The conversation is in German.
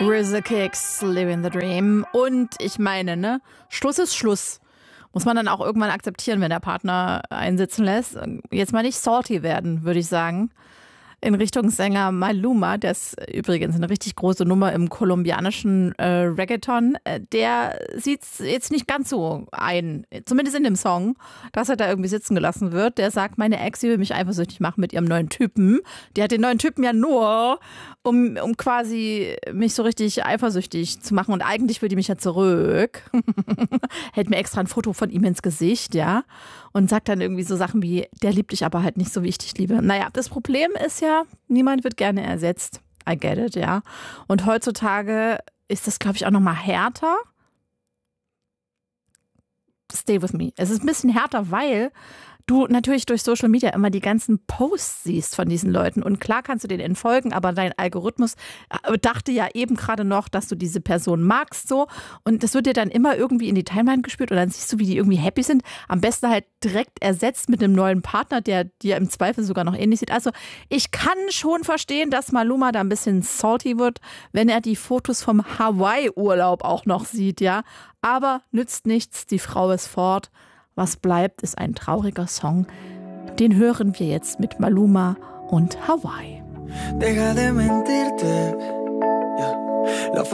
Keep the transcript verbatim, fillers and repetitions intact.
RZA Kicks, Living the Dream. Und ich meine, ne, Schluss ist Schluss. Muss man dann auch irgendwann akzeptieren, wenn der Partner einsitzen lässt. Jetzt mal nicht salty werden, würde ich sagen. In Richtung Sänger Maluma, der ist übrigens eine richtig große Nummer im kolumbianischen äh, Reggaeton. Der sieht es jetzt nicht ganz so ein, zumindest in dem Song, dass er da irgendwie sitzen gelassen wird. Der sagt, meine Ex, sie will mich eifersüchtig machen mit ihrem neuen Typen. Die hat den neuen Typen ja nur, um, um quasi mich so richtig eifersüchtig zu machen. Und eigentlich will die mich ja zurück. Hält mir extra ein Foto von ihm ins Gesicht, ja. Und sagt dann irgendwie so Sachen wie, der liebt dich aber halt nicht so, wie ich dich liebe. Naja, das Problem ist ja, niemand wird gerne ersetzt. I get it, ja. Und heutzutage ist das, glaube ich, auch noch mal härter. Stay with me. Es ist ein bisschen härter, weil du natürlich durch Social Media immer die ganzen Posts siehst von diesen Leuten. Und klar kannst du denen entfolgen, aber dein Algorithmus dachte ja eben gerade noch, dass du diese Person magst so. Und das wird dir dann immer irgendwie in die Timeline gespürt und dann siehst du, wie die irgendwie happy sind. Am besten halt direkt ersetzt mit einem neuen Partner, der dir im Zweifel sogar noch ähnlich sieht. Also ich kann schon verstehen, dass Maluma da ein bisschen salty wird, wenn er die Fotos vom Hawaii-Urlaub auch noch sieht, ja. Aber nützt nichts, die Frau ist fort. Was bleibt, ist ein trauriger Song. Den hören wir jetzt mit Maluma und Hawaii. Deja de mentirte. Yeah.